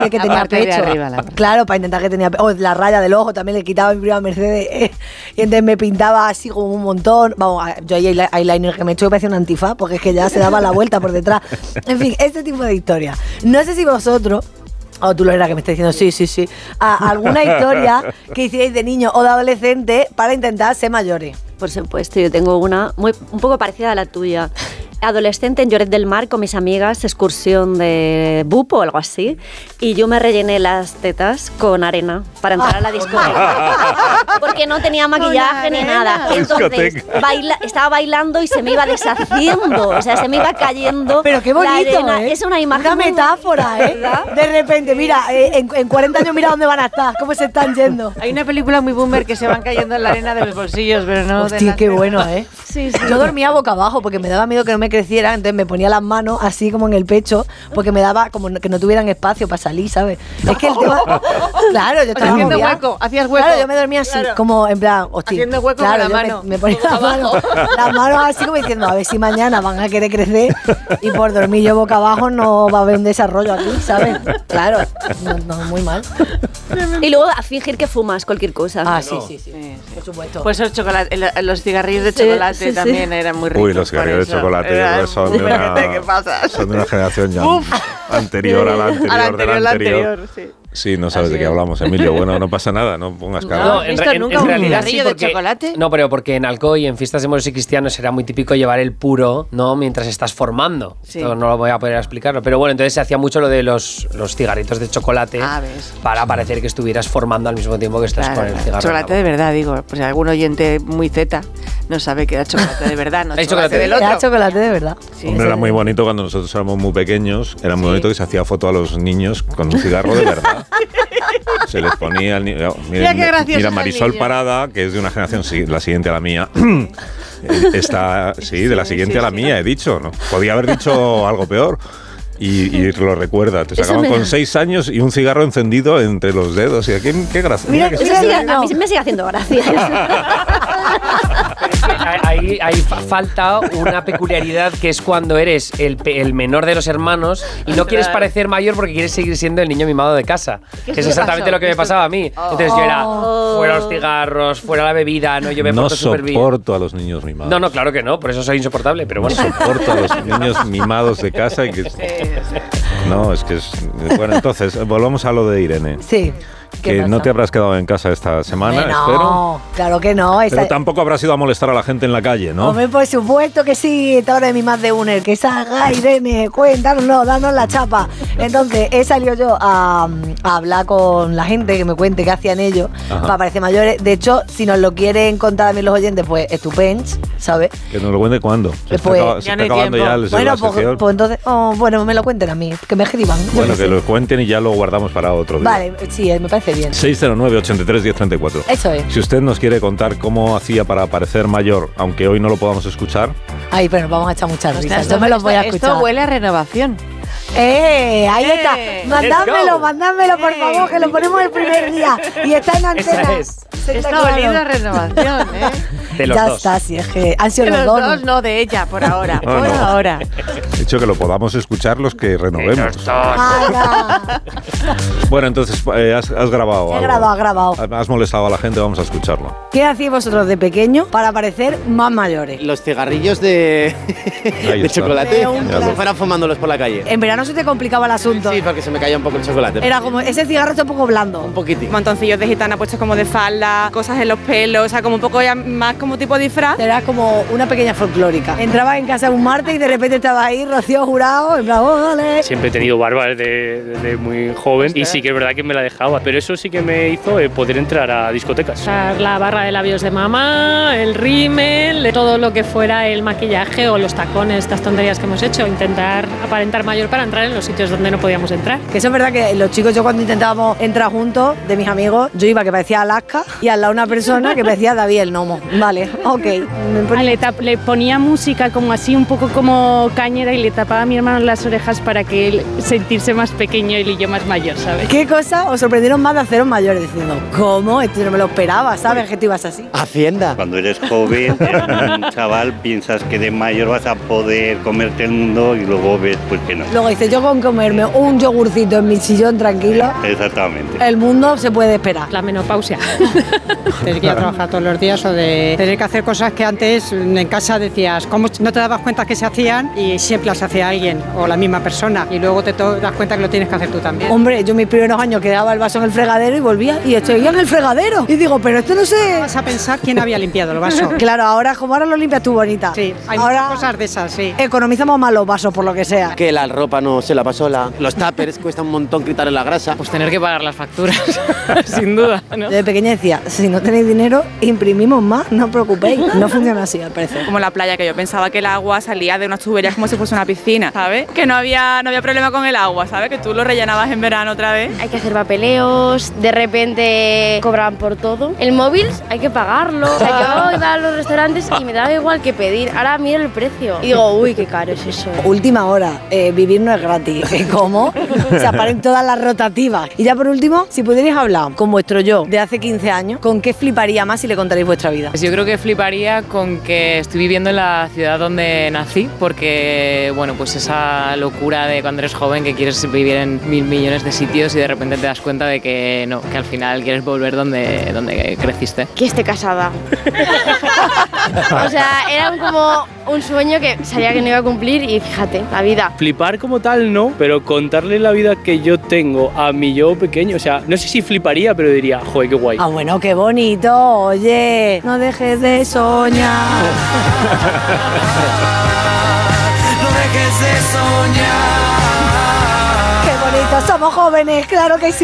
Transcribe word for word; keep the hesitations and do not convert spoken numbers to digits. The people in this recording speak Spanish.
que tenía pecho. Arriba, la... Claro, para intentar que tenía pecho. O la raya del ojo también le quitaba mi prima Mercedes. Eh, y entonces me pintaba así como un montón. Vamos, yo ahí eyeliner que me he hecho que parecía un antifaz, porque es que ya se daba la vuelta por detrás. En fin, este tipo de historia. No sé si vosotros... O oh, tú lo eras que me estás diciendo, sí, sí, sí. A alguna historia que hicierais de niño o de adolescente para intentar ser mayores. Por supuesto, yo tengo una muy, un poco parecida a la tuya. Adolescente en Lloret del Mar con mis amigas, excursión de bupo o algo así, y yo me rellené las tetas con arena para entrar a la discoteca. Porque no tenía maquillaje ni nada. Entonces baila, estaba bailando y se me iba deshaciendo, o sea, se me iba cayendo. Pero qué bonito, la ¿eh? Es una imagen. Una metáfora, ¿eh? ¿Verdad? De repente, mira, eh, en, en cuarenta años mira dónde van a estar, cómo se están yendo. Hay una película muy boomer que se van cayendo en la arena de los bolsillos, pero no. Hostia, qué bueno, ¿eh? Sí, sí. Yo dormía boca abajo porque me daba miedo que no me creciera, entonces me ponía las manos así como en el pecho porque me daba como que no tuvieran espacio para salir, ¿sabes? Es que el tema... Claro, yo estaba haciendo agobiada. hueco, hacías hueco. Claro, yo me dormía así, claro. como en plan, hostia. Haciendo hueco claro, con la yo mano. Me, me ponía las manos, las manos así como diciendo, a ver si mañana van a querer crecer y por dormir yo boca abajo no va a haber un desarrollo aquí, ¿sabes? Claro, no, no, muy mal. Y luego a fingir que fumas cualquier cosa. Ah, sí, sí, sí, sí, por supuesto. Pues los, chocolate, los cigarrillos de Sí, chocolate sí, sí. también eran muy ricos. Uy, los cigarrillos de chocolate yo creo que son de una, ¿Qué pasa? son de una generación ya Uf. anterior a la anterior, A la anterior, de la la anterior. anterior, sí. Sí, no sabes Así de qué es. hablamos, Emilio. Bueno, no pasa nada, no pongas cara. No, No, ¿has en, visto re- en- nunca en un realidad sí, cigarrillo de porque, chocolate? no, pero porque en Alcoy, en fiestas de moros y cristianos, era muy típico llevar el puro, ¿no? Mientras estás formando. Sí. Esto no lo voy a poder explicarlo. Pero bueno, entonces se hacía mucho lo de los, los cigarritos de chocolate Ah, ves. para parecer que estuvieras formando al mismo tiempo que estás Claro, con el cigarro. chocolate de verdad, digo. Pues algún oyente muy zeta no sabe que era chocolate de verdad, no Hay chocolate, chocolate. del otro. Era chocolate de verdad. Sí, Hombre, era muy bonito cuando nosotros éramos muy pequeños. Era muy Sí. bonito que se hacía foto a los niños con un cigarro de verdad. Se les ponía el niño. Mira qué gracioso es Mira, el Marisol niño. Parada, que es de una generación si- la siguiente a la mía. Está, sí, de la siguiente sí, a la sí. mía, he dicho. ¿No? Podía haber dicho algo peor. Y, y lo recuerda, te Eso sacaban me con da- seis años y un cigarro encendido entre los dedos. Y qué, qué gracia. Mira, Mira que Eso mira, sigue- no. a mí me sigue haciendo gracia. Pero es que ahí, ahí fa- falta una peculiaridad que es cuando eres el, pe- el menor de los hermanos y no quieres parecer mayor porque quieres seguir siendo el niño mimado de casa. ¿Qué Que es te exactamente pasó? lo que me ¿Qué pasaba a mí. Entonces yo era Oh. fuera los cigarros, fuera la bebida, no, yo me no porto súper bien. soporto a los niños mimados. No, no, claro que no, por eso soy insoportable, pero No bueno. soporto a los niños mimados de casa. Y que, no, es que es... Bueno, entonces, volvamos a lo de Irene. Sí. ¿Qué Que pasa? no te habrás quedado en casa esta semana, Hombre, espero. no, claro que no. Esa- Pero tampoco habrás ido a molestar a la gente en la calle, ¿no? Hombre, por supuesto que sí, esta hora de mi más de uner, que salga Irene, cuéntanos, danos la chapa. Entonces, he salido yo a, a hablar con la gente, que me cuente qué hacían ellos Ajá. para parecer mayores. De hecho, si nos lo quieren contar a mí los oyentes, pues estupendo, ¿sabes? Que nos lo cuente cuándo. Se está, Pues- acaba- se Ya está no hay acabando tiempo. ya el, Bueno, la pues, sección. pues entonces, oh, bueno, me lo cuenten a mí, que me escriban. yo Bueno, qué que sé. lo cuenten y ya lo guardamos para otro día. Vale, sí, me parece bien. seis cero nueve, ochenta y tres, diez treinta y cuatro. Eso es. Si usted nos quiere contar cómo hacía para parecer mayor, aunque hoy no lo podamos escuchar, Ay, pero nos vamos a echar muchas Ostras, risas. esto- Yo me los voy a esto- escuchar. Esto huele a renovación. ¡Eh! Ahí Eh, está. let's Mandádmelo, go. mandádmelo, por favor, que lo ponemos el primer día. Y está en antena. Esa es. Sí, está Esto ha claro. olido a renovación, ¿eh? De los ya dos. está, si es que han sido De los, los dos. dos, no, de ella, por ahora. No, por no. ahora. he dicho que lo podamos escuchar los que renovemos. Anda. Bueno, entonces, eh, has, has grabado He algo. grabado, he grabado. Has molestado a la gente, vamos a escucharlo. ¿Qué hacíais vosotros de pequeño para parecer más mayores? Los cigarrillos de, Ahí de está. chocolate, De un como si fueran fumándolos por la calle. En verano se te complicaba el asunto. Sí, porque se me caía un poco el chocolate. Era como, ese cigarro está un poco blando. Un poquitín. Montoncillos de gitana puestos como de falda, cosas en los pelos, o sea, como un poco ya más como tipo disfraz. Era como una pequeña folclórica. Entrabas en casa un martes y de repente estabas ahí, Rocío Jurado, en plan, ¡ole! Siempre he tenido barba desde, desde muy joven y sí que es verdad que me la dejaba, pero eso sí que me hizo eh, poder entrar a discotecas. La barra de labios de mamá, el rímel, todo lo que fuera el maquillaje o los tacones, estas tonterías que hemos hecho, intentar aparentar mayor para entrar en los sitios donde no podíamos entrar. Que eso es verdad que los chicos, yo cuando intentábamos entrar juntos, de mis amigos, yo iba que parecía Alaska, y al lado una persona que parecía David el Nomo. Vale, ok. Ah, le, tap- le ponía música como así, un poco como cañera, y le tapaba a mi hermano las orejas para que él sentirse más pequeño y yo más mayor, ¿sabes? ¿Qué cosa os sorprendieron más de haceros mayores? Diciendo, ¿cómo? Esto no me lo esperaba, ¿sabes? Que tú ibas así. Hacienda. Cuando eres joven, eres un chaval, piensas que de mayor vas a poder comerte el mundo y luego ves pues que no. Luego dices, yo con comerme un yogurcito en mi sillón tranquilo, Exactamente. el mundo se puede esperar. La menopausia. Tener que ir a trabajar todos los días o de tener que hacer cosas que antes en casa decías, ¿cómo no te dabas cuenta que se hacían? Y siempre las hacía alguien o la misma persona y luego te to- das cuenta que lo tienes que hacer tú también. Hombre, yo mis primeros años quedaba el vaso en el fregadero y volvía y estoy en el fregadero. Y digo, pero esto no sé... Vas a pensar quién había limpiado el vaso. Claro, ahora como ahora lo limpias tú, bonita. Sí, hay ahora muchas cosas de esas, sí. economizamos más los vasos por lo que sea. Que la ropa no se lava sola. Los tuppers cuesta un montón quitarle la grasa. Pues tener que pagar las facturas, sin duda, ¿no? Yo de pequeña decía, si no tenéis dinero, imprimimos más, no os preocupéis. No funciona así, al parecer. Como la playa, que yo pensaba que el agua salía de unas tuberías como si fuese una piscina, ¿sabes? Que no había, no había problema con el agua, ¿sabes? Que tú lo rellenabas en verano otra vez. Hay que hacer papeleos, de repente cobran por todo. El móvil hay que pagarlo. O sea, yo iba a los restaurantes y me daba igual que pedir. Ahora miro el precio y digo, uy, qué caro es eso. Última hora, eh, vivir no es gratis. ¿Cómo? O sea, paren todas las rotativas. Y ya por último, si pudierais hablar con vuestro yo de hace quince años, ¿con qué fliparía más si le contaréis vuestra vida? Pues yo creo que fliparía con que estoy viviendo en la ciudad donde nací, porque, bueno, pues esa locura de cuando eres joven que quieres vivir en mil millones de sitios y de repente te das cuenta de que no, que al final quieres volver donde, donde creciste. Que esté casada. O sea, era un- como un sueño que sabía que no iba a cumplir y fíjate, la vida. Flipar como tal no, pero contarle la vida que yo tengo a mi yo pequeño, o sea, no sé si fliparía, pero diría, joder, qué guay. Ah, bueno, qué bonito, oye, no dejes de soñar. No dejes de soñar. Qué bonito, somos jóvenes, claro que sí.